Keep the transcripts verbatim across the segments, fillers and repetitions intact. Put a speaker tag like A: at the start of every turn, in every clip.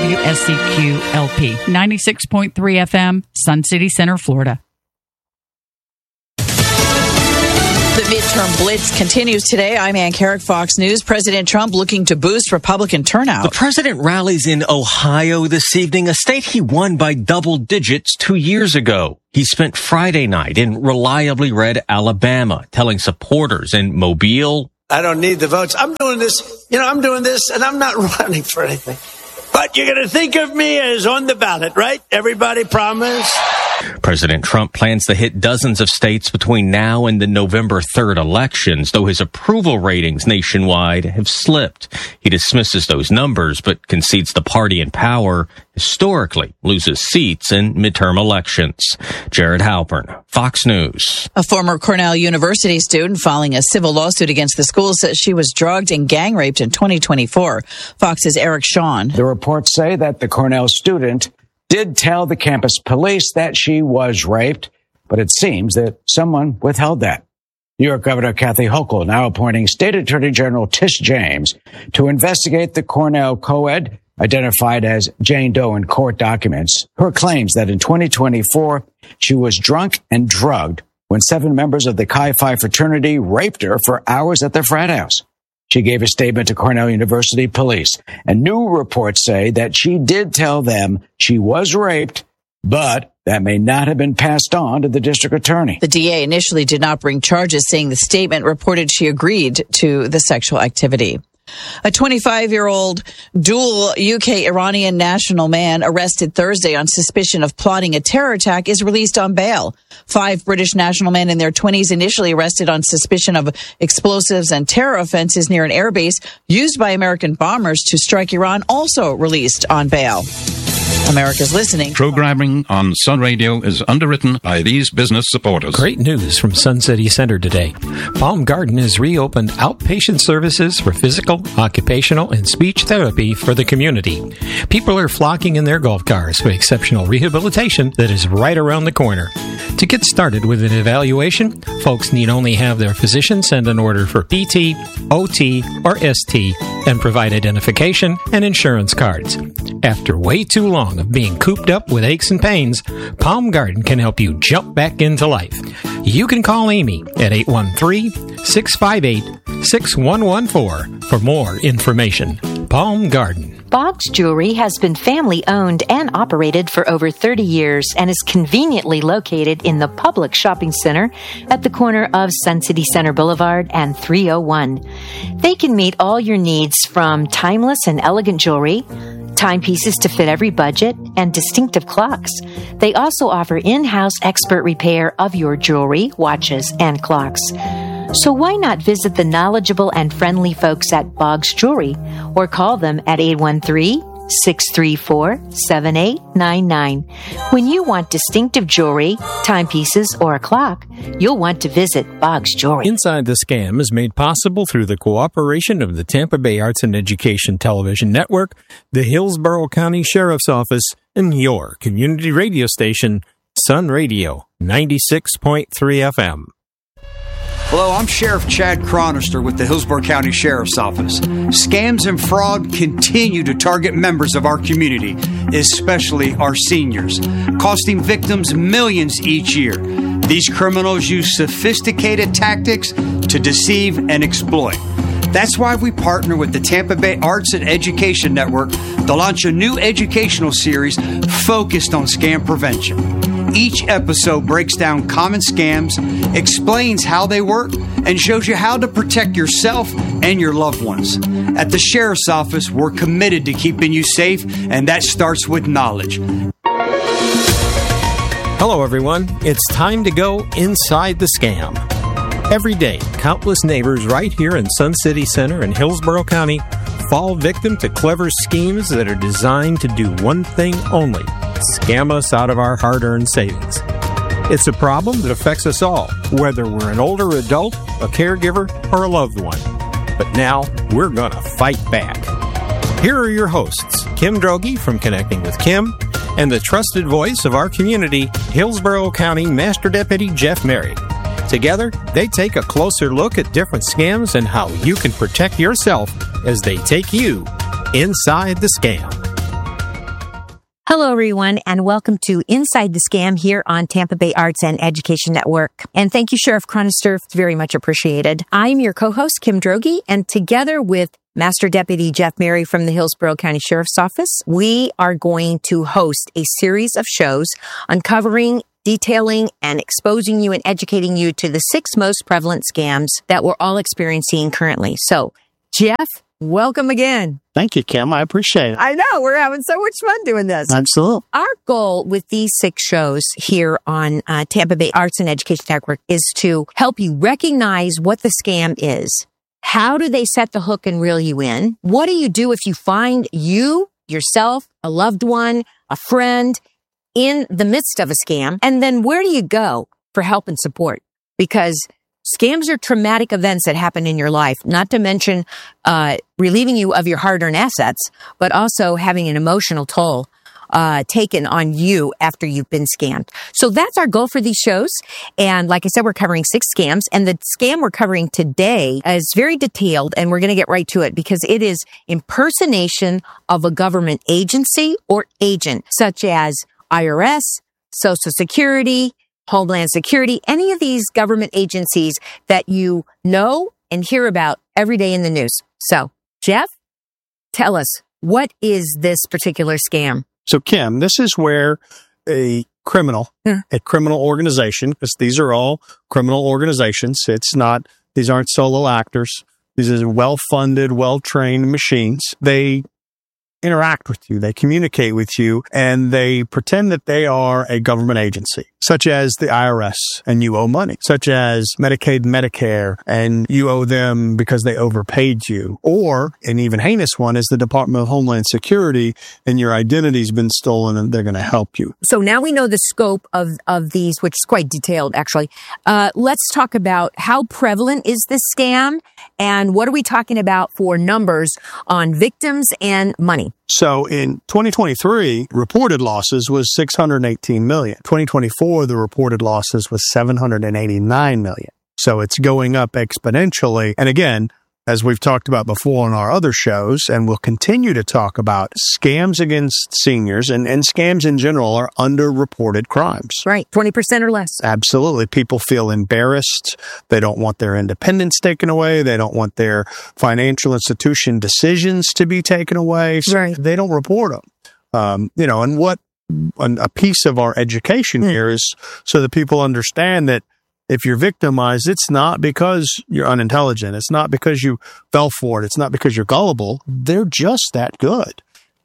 A: W S C Q L P, ninety-six point three F M, Sun City Center, Florida.
B: The midterm blitz continues today. I'm Ann Carrick, Fox News. President Trump looking to boost Republican turnout.
C: The president rallies in Ohio this evening, a state he won by double digits two years ago. He spent Friday night in reliably red Alabama, telling supporters in Mobile,
D: I don't need the votes. I'm doing this, you know, I'm doing this, and I'm not running for anything. But you're going to think of me as on the ballot, right? Everybody promise?
C: President Trump plans to hit dozens of states between now and the November third elections, though his approval ratings nationwide have slipped. He dismisses those numbers, but concedes the party in power historically loses seats in midterm elections. Jared Halpern, Fox News.
B: A former Cornell University student filing a civil lawsuit against the school says she was drugged and gang raped in twenty twenty-four. Fox's Eric Shawn.
E: The reports say that the Cornell student did tell the campus police that she was raped, but it seems that someone withheld that. New York Governor Kathy Hochul now appointing State Attorney General Tish James to investigate the Cornell co-ed identified as Jane Doe in court documents. Her claims that in twenty twenty-four, she was drunk and drugged when seven members of the Chi Phi fraternity raped her for hours at their frat house. She gave a statement to Cornell University police, and new reports say that she did tell them she was raped, but that may not have been passed on to the district attorney.
B: The D A initially did not bring charges, saying the statement reported she agreed to the sexual activity. A twenty-five-year-old dual U K-Iranian national man arrested Thursday on suspicion of plotting a terror attack is released on bail. Five British national men in their twenties initially arrested on suspicion of explosives and terror offenses near an airbase used by American bombers to strike Iran, also released on bail. America's listening.
F: Programming on Sun Radio is underwritten by these business supporters.
G: Great news from Sun City Center today. Palm Garden has reopened outpatient services for physical, occupational, and speech therapy for the community. People are flocking in their golf cars for exceptional rehabilitation that is right around the corner. To get started with an evaluation, folks need only have their physician send an order for P T, O T, or S T and provide identification and insurance cards. After way too long of being cooped up with aches and pains, Palm Garden can help you jump back into life. You can call Amy at eight one three, six five eight, six one one four for more information. Palm Garden.
H: Boggs Jewelry has been family-owned and operated for over thirty years and is conveniently located in the public shopping center at the corner of Sun City Center Boulevard and three oh one. They can meet all your needs from timeless and elegant jewelry, timepieces to fit every budget, and distinctive clocks. They also offer in-house expert repair of your jewelry, watches, and clocks. So why not visit the knowledgeable and friendly folks at Boggs Jewelry or call them at eight one three, six three four, seven eight nine nine. When you want distinctive jewelry, timepieces, or a clock, you'll want to visit Boggs Jewelry.
G: Inside the Scam is made possible through the cooperation of the Tampa Bay Arts and Education Television Network, the Hillsborough County Sheriff's Office, and your community radio station, Sun Radio, ninety-six point three F M.
I: Hello, I'm Sheriff Chad Chronister with the Hillsborough County Sheriff's Office. Scams and fraud continue to target members of our community, especially our seniors, costing victims millions each year. These criminals use sophisticated tactics to deceive and exploit. That's why we partner with the Tampa Bay Arts and Education Network to launch a new educational series focused on scam prevention. Each episode breaks down common scams, explains how they work, and shows you how to protect yourself and your loved ones. At the Sheriff's Office, we're committed to keeping you safe, and that starts with knowledge.
G: Hello, everyone. It's time to go inside the scam. Every day, countless neighbors right here in Sun City Center in Hillsborough County fall victim to clever schemes that are designed to do one thing only: scam us out of our hard-earned savings. It's a problem that affects us all, whether we're an older adult, a caregiver, or a loved one. But now, we're going to fight back. Here are your hosts, Kim Droege from Connecting with Kim, and the trusted voice of our community, Hillsborough County Master Deputy Jeff Merritt. Together, they take a closer look at different scams and how you can protect yourself as they take you inside the scam.
H: Hello, everyone, and welcome to Inside the Scam here on Tampa Bay Arts and Education Network. And thank you, Sheriff Chronister. It's very much appreciated. I'm your co-host, Kim Droege, and together with Master Deputy Jeff Mary from the Hillsborough County Sheriff's Office, we are going to host a series of shows uncovering, detailing, and exposing you and educating you to the six most prevalent scams that we're all experiencing currently. So, Jeff, welcome again.
J: Thank you, Kim. I appreciate it.
H: I know. We're having so much fun doing this.
J: Absolutely.
H: Our goal with these six shows here on uh, Tampa Bay Arts and Education Network is to help you recognize what the scam is. How do they set the hook and reel you in? What do you do if you find you, yourself, a loved one, a friend in the midst of a scam? And then where do you go for help and support? Because scams are traumatic events that happen in your life, not to mention uh relieving you of your hard-earned assets, but also having an emotional toll uh taken on you after you've been scammed. So that's our goal for these shows. And like I said, we're covering six scams. And the scam we're covering today is very detailed, and we're going to get right to it because it is impersonation of a government agency or agent, such as I R S, Social Security, Homeland Security, any of these government agencies that you know and hear about every day in the news. So, Jeff, tell us, what is this particular scam?
J: So, Kim, this is where a criminal, yeah. a criminal organization, because these are all criminal organizations. It's not, these aren't solo actors. These are well-funded, well-trained machines. They interact with you, they communicate with you, and they pretend that they are a government agency, such as the I R S, and you owe money, such as Medicaid, Medicare, and you owe them because they overpaid you. Or an even heinous one is the Department of Homeland Security, and your identity's been stolen, and they're going to help you.
H: So now we know the scope of, of these, which is quite detailed, actually. Uh, let's talk about how prevalent is this scam, and what are we talking about for numbers on victims and money?
J: So in twenty twenty-three, reported losses was six hundred eighteen million. twenty twenty-four, the reported losses was seven hundred eighty-nine million. So it's going up exponentially. And again, as we've talked about before on our other shows, and we'll continue to talk about, scams against seniors and, and scams in general are underreported crimes.
H: Right. twenty percent or less.
J: Absolutely. People feel embarrassed. They don't want their independence taken away. They don't want their financial institution decisions to be taken away. So
H: right.
J: They don't report them. Um, you know, and what a piece of our education mm. here is so that people understand that if you're victimized, it's not because you're unintelligent. It's not because you fell for it. It's not because you're gullible. They're just that good.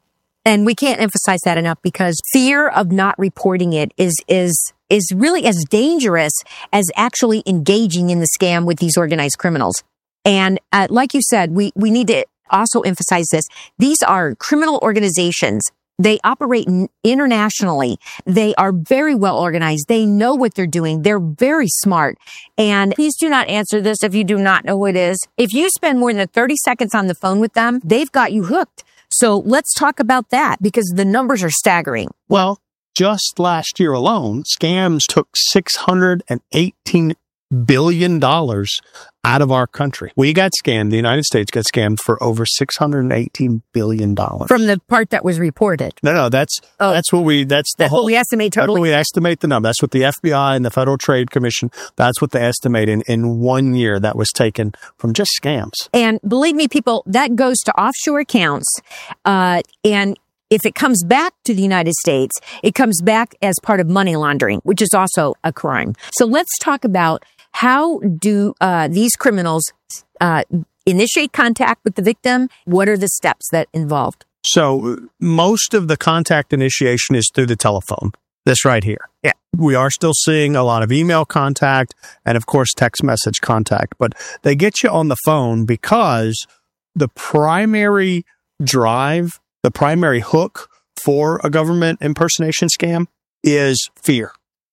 H: And we can't emphasize that enough because fear of not reporting it is is is really as dangerous as actually engaging in the scam with these organized criminals. And uh, like you said, we, we need to also emphasize this. These are criminal organizations. They operate internationally. They are very well organized. They know what they're doing. They're very smart. And please do not answer this if you do not know what it is. If you spend more than thirty seconds on the phone with them, they've got you hooked. So let's talk about that because the numbers are staggering.
J: Well, just last year alone, scams took six hundred eighteen billion dollars out of our country. We got scammed. The United States got scammed for over six hundred eighteen billion dollars.
H: From the part that was reported.
J: No, no, that's oh. that's what we that's the
H: that's
J: whole,
H: what we estimate totally.
J: That's what we estimate the number. That's what the F B I and the Federal Trade Commission, that's what they estimate in, in one year that was taken from just scams.
H: And believe me, people, that goes to offshore accounts. Uh, and if it comes back to the United States, it comes back as part of money laundering, which is also a crime. So let's talk about how do uh, these criminals uh, initiate contact with the victim? What are the steps that involved?
J: So most of the contact initiation is through the telephone. This right here.
H: Yeah.
J: We are still seeing a lot of email contact and, of course, text message contact. But they get you on the phone because the primary drive, the primary hook for a government impersonation scam is fear.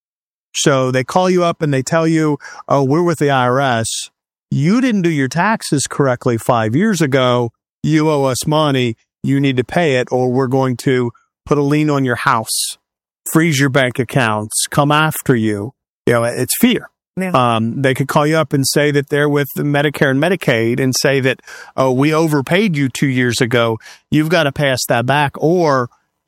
J: So they call you up and they tell you, oh, we're with the I R S. You didn't do your taxes correctly five years ago. You owe us money. You need to pay it or we're going to put a lien on your house, freeze your bank accounts, come after you. You know, it's fear. Yeah. Um, they could call you up and say that they're with Medicare and Medicaid and say that, oh, we overpaid you two years ago. You've got to pass that back or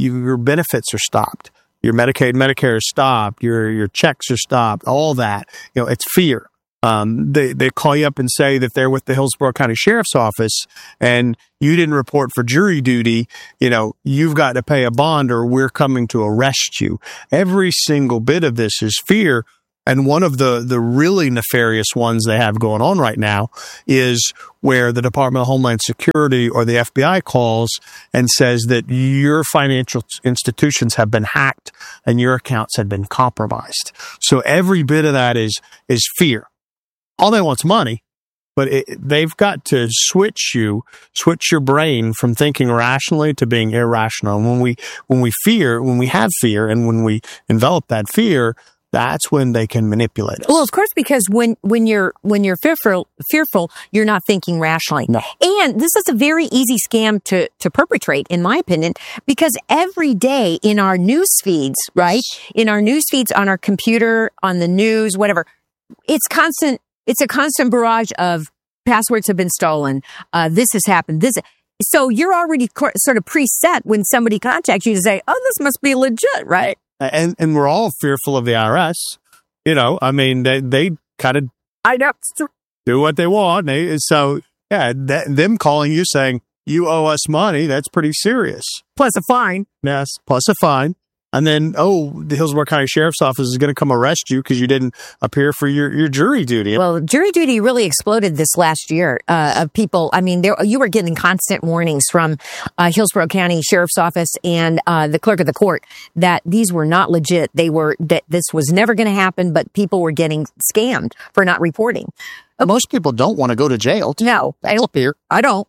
J: you, your benefits are stopped. Your Medicaid, Medicare is stopped. Your your checks are stopped. All that. You know, it's fear. Um, they, they call you up and say that they're with the Hillsborough County Sheriff's Office and you didn't report for jury duty. You know, you've got to pay a bond or we're coming to arrest you. Every single bit of this is fear. And one of the, the really nefarious ones they have going on right now is where the Department of Homeland Security or the F B I calls and says that your financial institutions have been hacked and your accounts have been compromised. So every bit of that is, is fear. All they want's money, but it, they've got to switch you, switch your brain from thinking rationally to being irrational. And when we, when we fear, when we have fear and when we envelop that fear, that's when they can manipulate us.
K: Well, of course, because when, when you're, when you're fearful, fearful, you're not thinking rationally.
J: No.
K: And this is a very easy scam to, to perpetrate, in my opinion, because every day in our news feeds, right? In our news feeds, on our computer, on the news, whatever, it's constant. It's a constant barrage of passwords have been stolen. Uh, this has happened. This. So you're already co- sort of preset when somebody contacts you to say, oh, this must be legit, right?
J: And and we're all fearful of the I R S. You know, I mean, they, they kind of
K: I know.
J: do what they want. They, so, yeah, that, them calling you saying, you owe us money, that's pretty serious.
K: Plus a fine.
J: Yes, plus a fine. And then, oh, the Hillsborough County Sheriff's Office is going to come arrest you because you didn't appear for your, your jury duty.
K: Well, jury duty really exploded this last year uh, of people. I mean, there you were getting constant warnings from uh, Hillsborough County Sheriff's Office and uh, the clerk of the court that these were not legit. They were that this was never going to happen, but people were getting scammed for not reporting.
J: Most people don't want to go to jail.
K: No, I don't.
J: Fear.
K: I don't.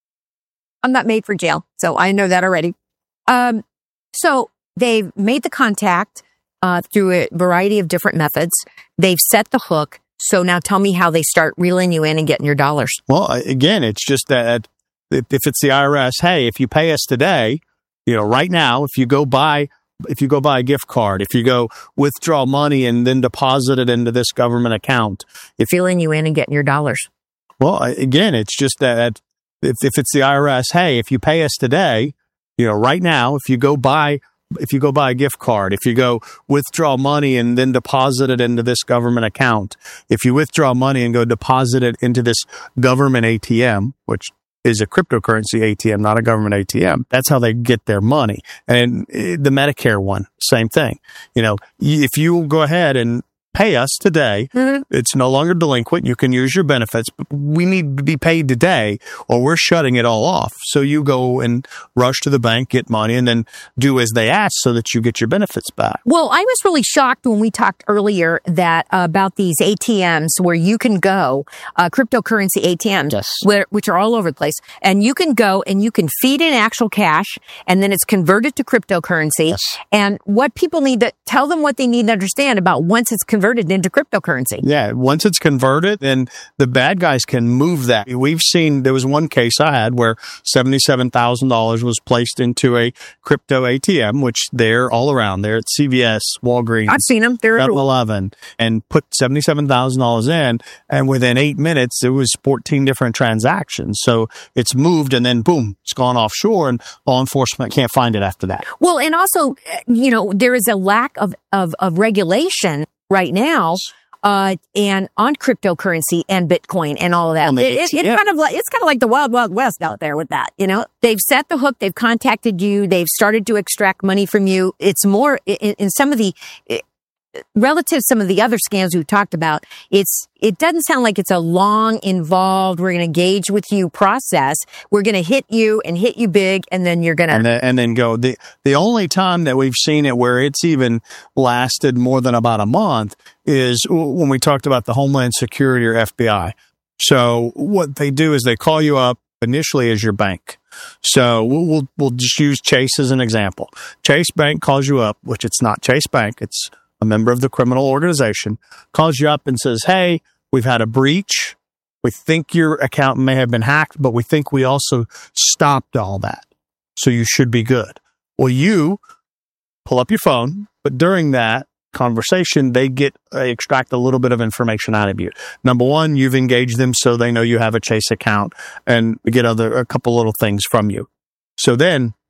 K: I'm not made for jail, so I know that already. Um, so. They've made the contact uh, through a variety of different methods. They've set the hook. So now tell me how they start reeling you in and getting your dollars.
J: Well, again, it's just that if it's the I R S, hey, if you pay us today, you know, right now, if you go buy, if you go buy a gift card, if you go withdraw money and then deposit it into this government account, if
K: reeling you in and getting your dollars.
J: Well, again, it's just that if, if it's the I R S, hey, if you pay us today, you know, right now, if you go buy If you go buy a gift card, if you go withdraw money and then deposit it into this government account, if you withdraw money and go deposit it into this government A T M, which is a cryptocurrency A T M, not a government A T M, that's how they get their money. And the Medicare one, same thing. You know, if you go ahead and pay us today, mm-hmm. it's no longer delinquent. You can use your benefits, but we need to be paid today or we're shutting it all off. So you go and rush to the bank, get money, and then do as they ask so that you get your benefits back.
K: Well, I was really shocked when we talked earlier that uh, about these A T Ms where you can go, uh, cryptocurrency A T Ms,
J: yes.
K: where, which are all over the place, and you can go and you can feed in actual cash, and then it's converted to cryptocurrency.
J: Yes.
K: And what people need to tell them what they need to understand about once it's converted into cryptocurrency.
J: Yeah, once it's converted, then the bad guys can move that. We've seen, there was one case I had where seventy-seven thousand dollars was placed into a crypto A T M, which they're all around. They're at C V S, Walgreens.
K: I've seen them. They're
J: seven eleven, and put seventy-seven thousand dollars in, and within eight minutes, it was fourteen different transactions. So it's moved, and then boom, it's gone offshore, and law enforcement can't find it after that.
K: Well, and also, you know, there is a lack of, of, of regulation right now, uh, and on cryptocurrency and Bitcoin and all of that. It, it, it's kind of like, it's kind of like the wild, wild west out there with that. You know, they've set the hook. They've contacted you. They've started to extract money from you. It's more in, in some of the, relative to some of the other scams we've talked about, it's, it doesn't sound like it's a long, involved, we're going to engage with you process. We're going to hit you and hit you big, and then you're going to...
J: And then, and then go. The, the only time that we've seen it where it's even lasted more than about a month is when we talked about the Homeland Security or F B I. So what they do is they call you up initially as your bank. So we'll, we'll, we'll just use Chase as an example. Chase Bank calls you up, which it's not Chase Bank, it's a member of the criminal organization, calls you up and says, hey, we've had a breach. We think your account may have been hacked, but we think we also stopped all that. So you should be good. Well, you pull up your phone, but during that conversation, they get, they extract a little bit of information out of you. Number one, you've engaged them so they know you have a Chase account and get other, a couple little things from you. So then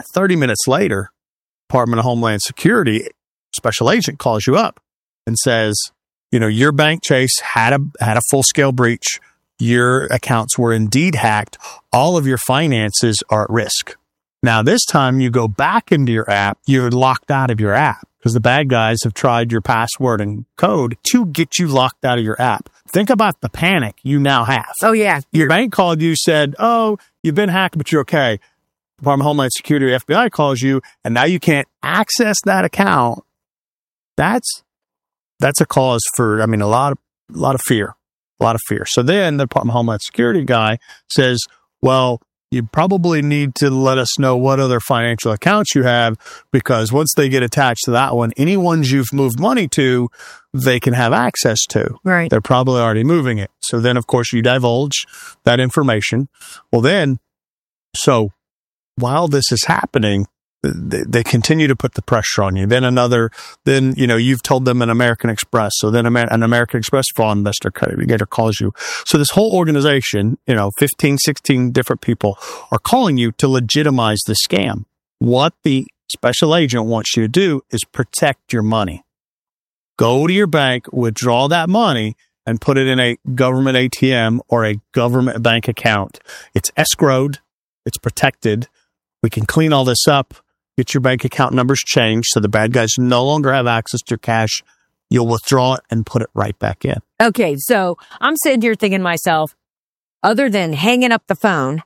J: thirty minutes later, Department of Homeland Security special agent calls you up and says, you know, your bank, Chase, had a had a full-scale breach. Your accounts were indeed hacked. All of your finances are at risk. Now, this time you go back into your app, you're locked out of your app because the bad guys have tried your password and code to get you locked out of your app. Think about the panic you now have.
K: Oh, yeah.
J: Your bank called you, said, oh, you've been hacked, but you're okay. Department of Homeland Security, F B I calls you, and now you can't access that account. That's that's a cause for, I mean, a lot of a lot of fear, a lot of fear. So then the Department of Homeland Security guy says, well, you probably need to let us know what other financial accounts you have, because once they get attached to that one, any ones you've moved money to, they can have access to.
K: Right.
J: They're probably already moving it. So then, of course, you divulge that information. Well, then, so while this is happening, they, they continue to put the pressure on you. Then another, then, you know, you've told them an American Express. So then an American Express fraud investigator calls you. So this whole organization, you know, fifteen, sixteen different people are calling you to legitimize the scam. What the special agent wants you to do is protect your money. Go to your bank, withdraw that money, and put it in a government A T M or a government bank account. It's escrowed. It's protected. We can clean all this up. Get your bank account numbers changed so the bad guys no longer have access to your cash. You'll withdraw it and put it right back in.
K: Okay, so I'm sitting here thinking to myself, other than hanging up the phone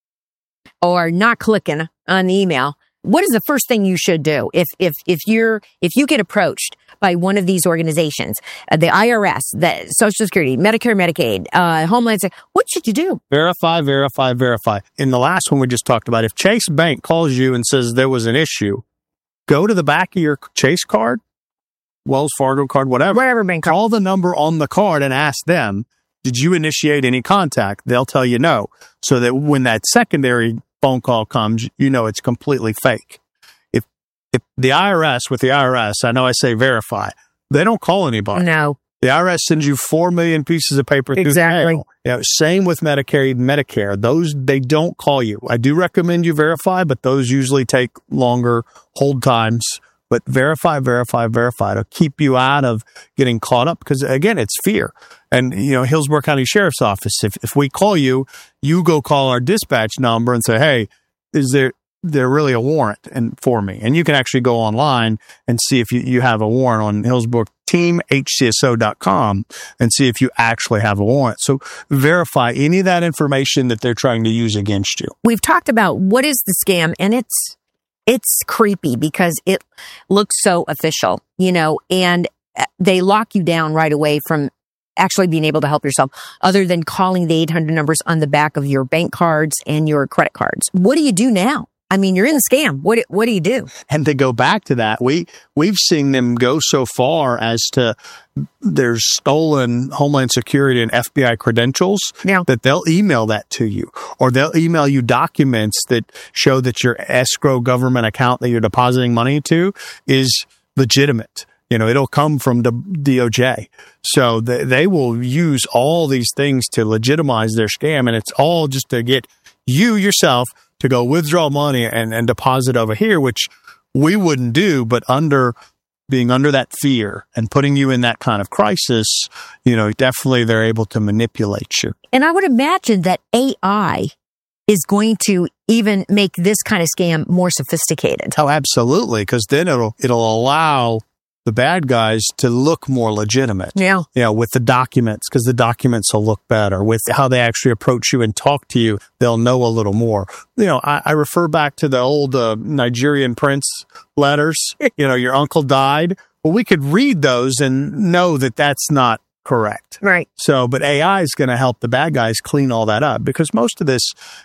K: or not clicking on the email, what is the first thing you should do if if if you're if you get approached by one of these organizations, uh, the I R S, the Social Security, Medicare, Medicaid, uh, Homeland Security, what should you do?
J: Verify, verify, verify. In the last one we just talked about, if Chase Bank calls you and says there was an issue, go to the back of your Chase card, Wells Fargo card, whatever.
K: Whatever bank card.
J: Call the number on the card and ask them, did you initiate any contact? They'll tell you no. So that when that secondary phone call comes, you know it's completely fake. If if the I R S, with the I R S, I know I say verify, they don't call anybody.
K: No.
J: The I R S sends you four million pieces of paper through
K: exactly.
J: the mail. You know, same with Medicare, Medicare. Those, they don't call you. I do recommend you verify, but those usually take longer hold times. But verify, verify, verify to keep you out of getting caught up. Because, again, it's fear. And, you know, Hillsborough County Sheriff's Office, if, if we call you, you go call our dispatch number and say, hey, is there there really a warrant and for me? And you can actually go online and see if you, you have a warrant on Hillsborough Team H C S O dot com and see if you actually have a warrant. So verify any of that information that they're trying to use against you.
K: We've talked about what is the scam, and it's It's creepy because it looks so official, you know, and they lock you down right away from actually being able to help yourself other than calling the eight hundred numbers on the back of your bank cards and your credit cards. What do you do now? I mean, you're in the scam. What what do you do?
J: And to go back to that, we, we've seen them go so far as to there's stolen Homeland Security and F B I credentials
K: yeah.
J: that they'll email that to you. Or they'll email you documents that show that your escrow government account that you're depositing money to is legitimate. You know, it'll come from the D O J. So they, they will use all these things to legitimize their scam. And it's all just to get you yourself to go withdraw money and, and deposit over here, which we wouldn't do, but under being under that fear and putting you in that kind of crisis, you know, definitely they're able to manipulate you.
K: And I would imagine that A I is going to even make this kind of scam more sophisticated.
J: Oh, absolutely. Because then it'll, it'll allow the bad guys to look more legitimate.
K: Yeah.
J: You know, with the documents, because the documents will look better. With how they actually approach you and talk to you, they'll know a little more. You know, I, I refer back to the old uh, Nigerian prince letters. You know, your uncle died. Well, we could read those and know that that's not correct.
K: Right.
J: So, but A I is going to help the bad guys clean all that up, because most of this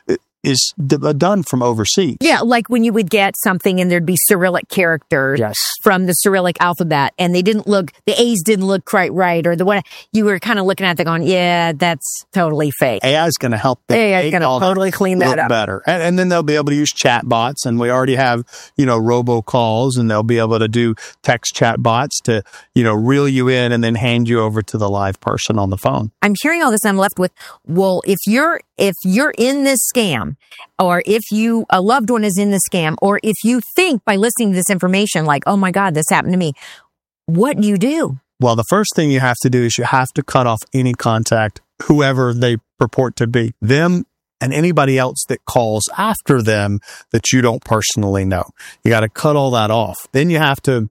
J: is d- done from overseas.
K: Yeah, like when you would get something and there'd be Cyrillic characters
J: yes.
K: from the Cyrillic alphabet, and they didn't look, the A's didn't look quite right, or the one you were kind of looking at, they're going, yeah, that's totally fake.
J: A I is going to help them.
K: A I is going to totally clean that up
J: better, and, and then they'll be able to use chat bots, and we already have, you know, robocalls, and they'll be able to do text chat bots to, you know, reel you in and then hand you over to the live person on the phone.
K: I'm hearing all this, and I'm left with, well, if you're if you're in this scam, scam, or if you, a loved one is in the scam, or if you think by listening to this information, like, oh my God, this happened to me, what do you do?
J: Well, the first thing you have to do is you have to cut off any contact, whoever they purport to be, them and anybody else that calls after them that you don't personally know. You got to cut all that off. Then you have to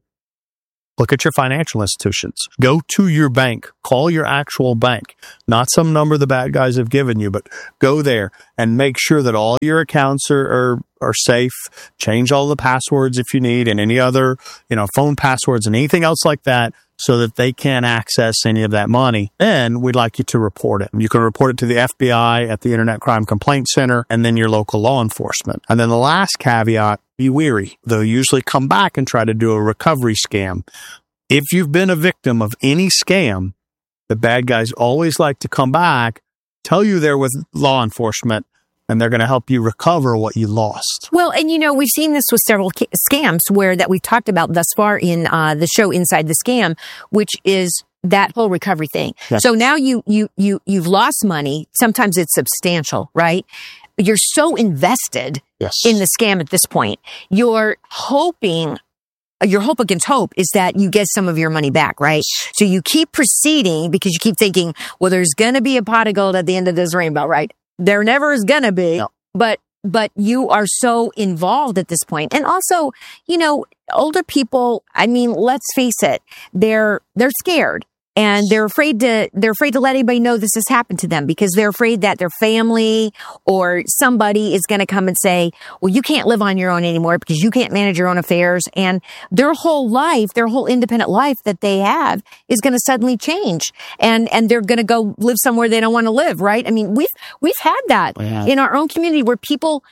J: look at your financial institutions. Go to your bank. Call your actual bank, not some number the bad guys have given you, but go there and make sure that all your accounts are, are, are safe. Change all the passwords if you need, and any other, you know, phone passwords and anything else like that, so that they can't access any of that money. Then we'd like you to report it. You can report it to the F B I at the Internet Crime Complaint Center, and then your local law enforcement. And then the last caveat, be wary. They'll usually come back and try to do a recovery scam. If you've been a victim of any scam, the bad guys always like to come back, tell you they're with law enforcement, and they're going to help you recover what you lost.
K: Well, and you know, we've seen this with several ca- scams where that we've talked about thus far in uh, the show Inside the Scam, which is that whole recovery thing. Yes. So now you, you, you, you've lost money. Sometimes it's substantial, right? You're so invested yes. in the scam at this point. You're hoping, your hope against hope is that you get some of your money back, right? So you keep proceeding because you keep thinking, well, there's going to be a pot of gold at the end of this rainbow, right? There never is going to be, no. but, but you are so involved at this point. And also, you know, older people, I mean, let's face it, they're, they're scared. And they're afraid to, they're afraid to let anybody know this has happened to them because they're afraid that their family or somebody is going to come and say, well, you can't live on your own anymore because you can't manage your own affairs. And their whole life, their whole independent life that they have is going to suddenly change. And, and they're going to go live somewhere they don't want to live, right? I mean, we've, we've had that yeah. in our own community where people,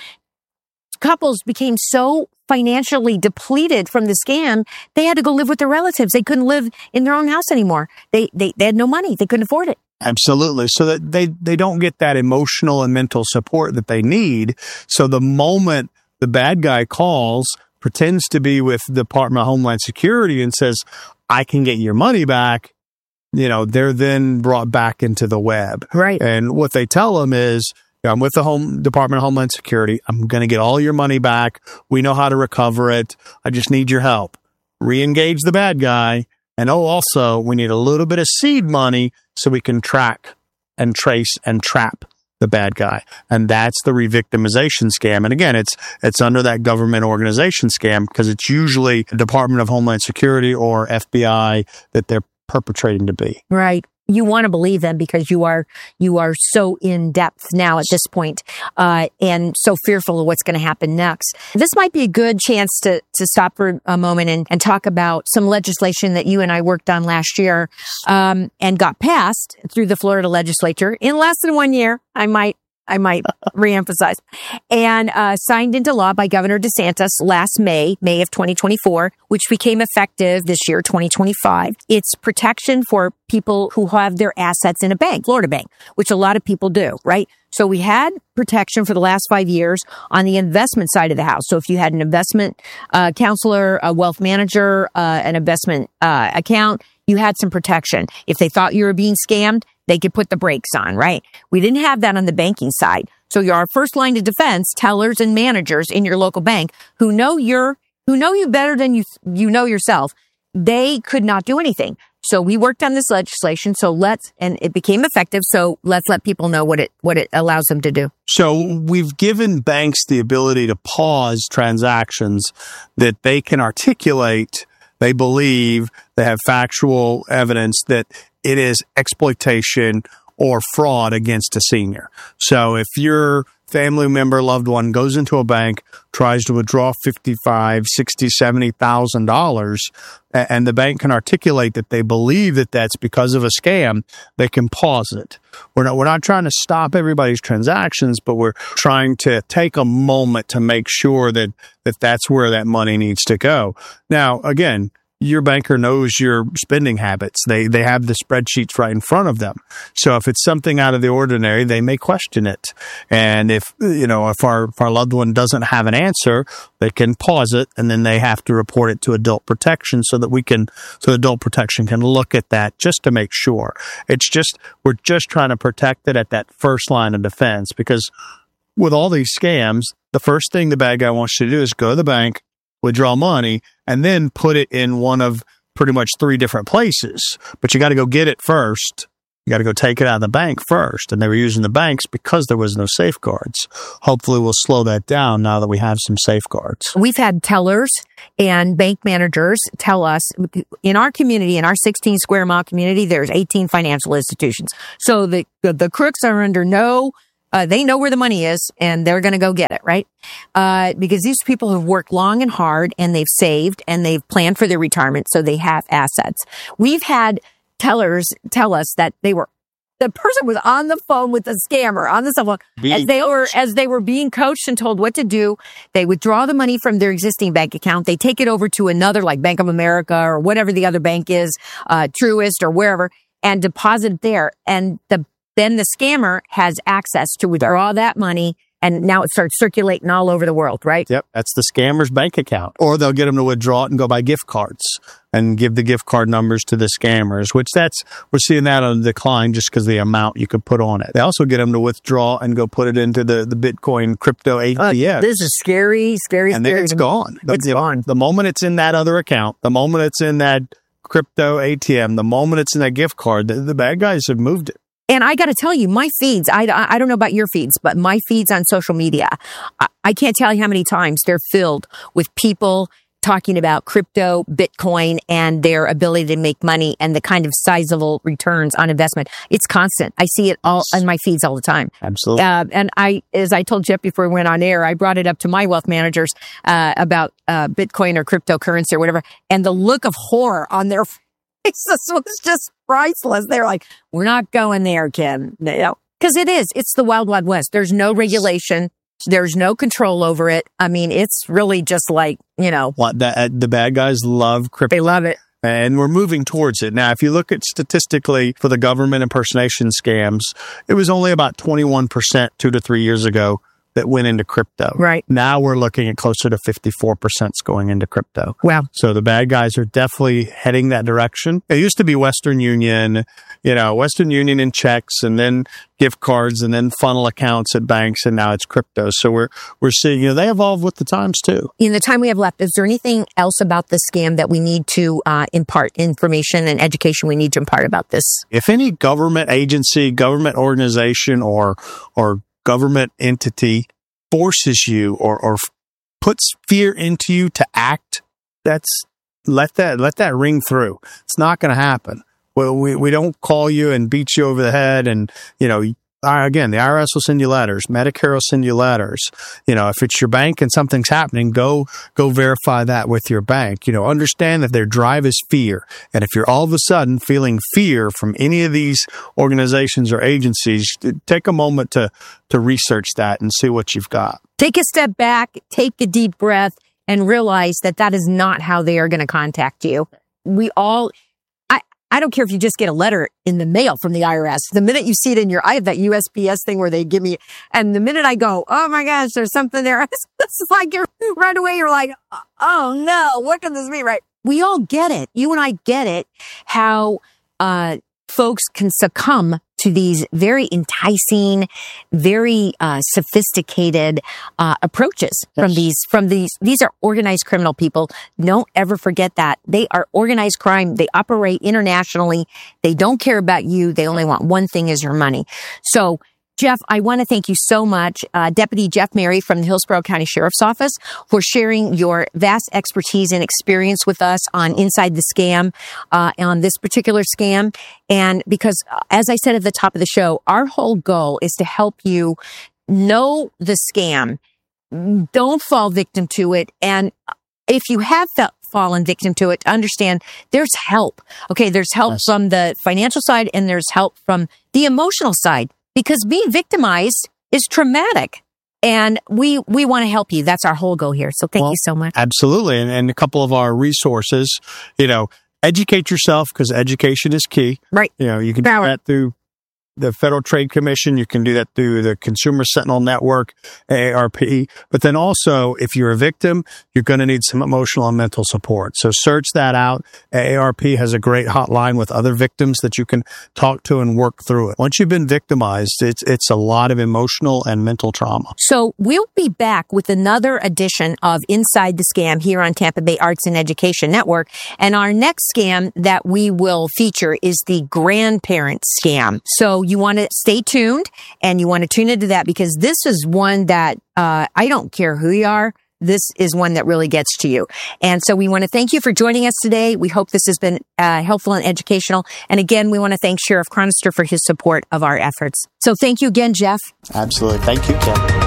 K: couples became so financially depleted from the scam, they had to go live with their relatives. They couldn't live in their own house anymore. They, they, they had no money. They couldn't afford it.
J: Absolutely. So that they, they don't get that emotional and mental support that they need. So the moment the bad guy calls, pretends to be with the Department of Homeland Security and says, I can get your money back, you know, they're then brought back into the web.
K: Right.
J: And what they tell them is, I'm with the Home Department of Homeland Security. I'm going to get all your money back. We know how to recover it. I just need your help. Re-engage the bad guy. And oh, also, we need a little bit of seed money so we can track and trace and trap the bad guy. And that's the re-victimization scam. And again, it's it's under that government organization scam because it's usually the Department of Homeland Security or F B I that they're perpetrating to be.
K: Right. You want to believe them because you are you are so in depth now at this point, uh, and so fearful of what's going to happen next. This might be a good chance to to stop for a moment and, and talk about some legislation that you and I worked on last year um, and got passed through the Florida legislature in less than one year. I might. I might reemphasize, and uh, signed into law by Governor DeSantis last May, May of twenty twenty-four, which became effective this year, twenty twenty-five. It's protection for people who have their assets in a bank, Florida Bank, which a lot of people do, right? So we had protection for the last five years on the investment side of the house. So if you had an investment uh, counselor, a wealth manager, uh, an investment uh, account, you had some protection. If they thought you were being scammed, they could put the brakes on, right? We didn't have that on the banking side. So you're our first line of defense, tellers and managers in your local bank who know you're, who know you better than you, you know yourself. They could not do anything. So we worked on this legislation. So let's, and it became effective. So let's let people know what it, what it allows them to do.
J: So we've given banks the ability to pause transactions that they can articulate. They believe they have factual evidence that it is exploitation or fraud against a senior. So if your family member, loved one goes into a bank, tries to withdraw fifty-five, sixty, seventy thousand dollars, and the bank can articulate that they believe that that's because of a scam, they can pause it. We're not we're not trying to stop everybody's transactions, but we're trying to take a moment to make sure that that that's where that money needs to go. Now, again, your banker knows your spending habits. They they have the spreadsheets right in front of them. So if it's something out of the ordinary, they may question it. And if, you know, if our, if our loved one doesn't have an answer, they can pause it and then they have to report it to adult protection so that we can, so adult protection can look at that just to make sure. It's just, we're just trying to protect it at that first line of defense because with all these scams, the first thing the bad guy wants you to do is go to the bank, withdraw money, and then put it in one of pretty much three different places. But you got to go get it first. You got to go take it out of the bank first. And they were using the banks because there was no safeguards. Hopefully we'll slow that down now that we have some safeguards.
K: We've had tellers and bank managers tell us in our community, in our sixteen square mile community, there's eighteen financial institutions. So the, the, the crooks are under no, uh, they know where the money is and they're going to go get it, right? Uh, because these people have worked long and hard and they've saved and they've planned for their retirement. So they have assets. We've had tellers tell us that they were, the person was on the phone with the scammer on the cell phone as they were, as they were being coached and told what to do. They withdraw the money from their existing bank account. They take it over to another, like Bank of America or whatever the other bank is, uh, Truist or wherever, and deposit it there. And the, then the scammer has access to withdraw that money. And now it starts circulating all over the world, right?
J: Yep. That's the scammer's bank account. Or they'll get them to withdraw it and go buy gift cards and give the gift card numbers to the scammers, which that's, we're seeing that on the decline just because of the amount you could put on it. They also get them to withdraw and go put it into the, the Bitcoin crypto A T M.
K: Uh, this is scary, scary,
J: and
K: scary.
J: And it's gone.
K: It's
J: the,
K: gone.
J: The moment it's in that other account, the moment it's in that crypto A T M, the moment it's in that gift card, the, the bad guys have moved it.
K: And I got to tell you, my feeds, I, I don't know about your feeds, but my feeds on social media, I, I can't tell you how many times they're filled with people talking about crypto, Bitcoin, and their ability to make money and the kind of sizable returns on investment. It's constant. I see it all in my feeds all the time.
J: Absolutely.
K: Uh, and I, as I told Jeff before we went on air, I brought it up to my wealth managers uh, about uh, Bitcoin or cryptocurrency or whatever, and the look of horror on their faces was just priceless. They're like, we're not going there, Ken. No, because it is. It's the wild, wild west. There's no regulation. There's no control over it. I mean, it's really just like, you know.
J: What the, the bad guys love crypto.
K: They love it.
J: And we're moving towards it. Now, if you look at statistically for the government impersonation scams, it was only about twenty-one percent two to three years ago that went into crypto.
K: Right.
J: Now we're looking at closer to fifty-four percent going into crypto.
K: Wow.
J: So the bad guys are definitely heading that direction. It used to be Western Union, you know, Western Union and checks and then gift cards and then funnel accounts at banks. And now it's crypto. So we're, we're seeing, you know, they evolve with the times too.
K: In the time we have left, is there anything else about the scam that we need to uh, impart information and education we need to impart about this?
J: If any government agency, government organization or, or government entity forces you or, or puts fear into you to act, that's let that let that ring through. It's not going to happen. Well, we we don't call you and beat you over the head, and you know. Again, the I R S will send you letters. Medicare will send you letters. You know, if it's your bank and something's happening, go go verify that with your bank. You know, understand that their drive is fear. And if you're all of a sudden feeling fear from any of these organizations or agencies, take a moment to to research that and see what you've got.
K: Take a step back, take a deep breath, and realize that that is not how they are going to contact you. We all... I don't care if you just get a letter in the mail from the I R S. The minute you see it in your, I have that U S P S thing where they give me, and the minute I go, oh my gosh, there's something there. It's like you're right away. You're like, oh no, what can this be? Right. We all get it. You and I get it. How, uh, folks can succumb to these very enticing, very uh, sophisticated uh, approaches from these, from these, these are organized criminal people. Don't ever forget that. They are organized crime. They operate internationally. They don't care about you. They only want one thing is your money. So, Jeff, I want to thank you so much, uh, Deputy Jeff Mary from the Hillsborough County Sheriff's Office, for sharing your vast expertise and experience with us on Inside the Scam, uh, on this particular scam. And because, uh, as I said at the top of the show, our whole goal is to help you know the scam. Don't fall victim to it. And if you have felt fallen victim to it, understand there's help. Okay, there's help yes. from the financial side and there's help from the emotional side. Because being victimized is traumatic. And we we want to help you. That's our whole goal here. So thank well, you so much.
J: Absolutely. And, and a couple of our resources, you know, educate yourself because education is key.
K: Right.
J: You know, you can
K: Power.
J: do that through the Federal Trade Commission. You can do that through the Consumer Sentinel Network, A A R P. But then also, if you're a victim, you're going to need some emotional and mental support. So search that out. A A R P has a great hotline with other victims that you can talk to and work through it. Once you've been victimized, it's it's a lot of emotional and mental trauma.
K: So we'll be back with another edition of Inside the Scam here on Tampa Bay Arts and Education Network. And our next scam that we will feature is the grandparent scam. So you want to stay tuned and you want to tune into that, because this is one that uh, I don't care who you are. This is one that really gets to you. And so we want to thank you for joining us today. We hope this has been uh, helpful and educational. And again, we want to thank Sheriff Chronister for his support of our efforts. So thank you again, Jeff.
J: Absolutely. Thank you, Kim.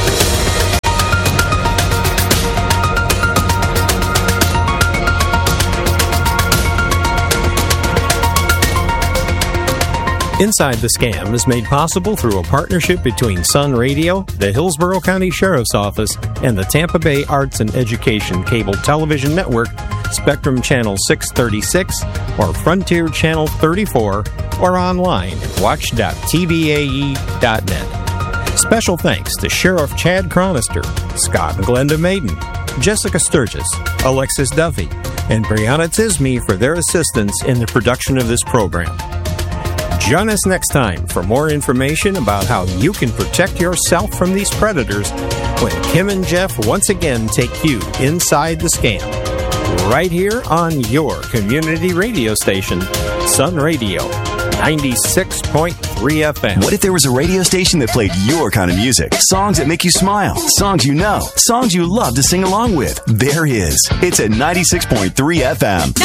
G: Inside the Scam is made possible through a partnership between Sun Radio, the Hillsborough County Sheriff's Office, and the Tampa Bay Arts and Education Cable Television Network, Spectrum Channel six thirty-six, or Frontier Channel thirty-four, or online at watch dot t v a e dot net. Special thanks to Sheriff Chad Chronister, Scott and Glenda Maiden, Jessica Sturgis, Alexis Duffy, and Brianna Tisme for their assistance in the production of this program. Join us next time for more information about how you can protect yourself from these predators when Kim and Jeff once again take you inside the scam. Right here on your community radio station, Sun Radio, ninety-six point three F M.
L: What if there was a radio station that played your kind of music? Songs that make you smile. Songs you know. Songs you love to sing along with. There is. It's at ninety-six point three F M.